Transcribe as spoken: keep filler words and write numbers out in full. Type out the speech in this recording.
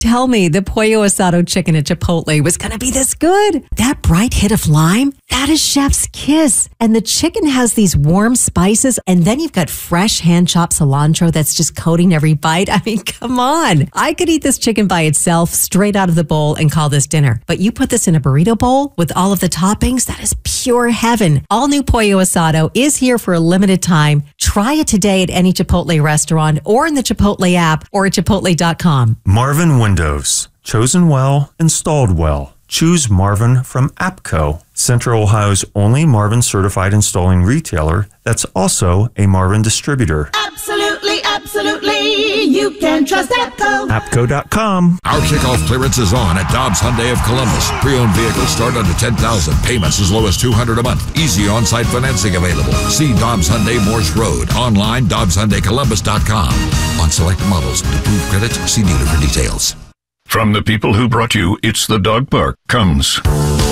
tell me the Pollo Asado chicken at Chipotle was going to be this good. That bright hit of lime, that is chef's kiss. And the chicken has these warm spices, and then you've got fresh hand-chopped cilantro that's just coating every bite. I mean, come on. I could eat this chicken by itself straight out of the bowl and call this dinner. But you put this in a burrito bowl with all of the toppings, that is pure heaven. All new Pollo Asado is here for a limited time. Try it today at any Chipotle restaurant or in the Chipotle app or at chipotle dot com. Marvin Windows. Chosen well, installed well. Choose Marvin from APCO, Central Ohio's only Marvin certified installing retailer that's also a Marvin distributor. Absolutely, absolutely. You can trust APCO. APCO dot com. Our kickoff clearance is on at Dobbs Hyundai of Columbus. Pre-owned vehicles start under ten thousand dollars. Payments as low as two hundred dollars a month. Easy on-site financing available. See Dobbs Hyundai Morse Road. Online, Dobbs Hyundai Columbus dot com. On select models. Approved credit. See dealer for details. From the people who brought you It's the Dog Park comes